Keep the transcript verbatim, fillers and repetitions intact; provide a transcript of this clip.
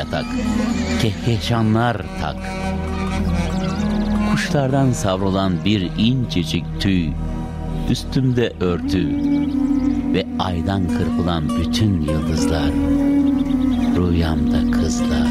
yatak, kehkeşanlar tak. Kuşlardan savrulan bir incecik tüy, üstümde örtü ve aydan kırpılan bütün yıldızlar, rüyamda kızlar.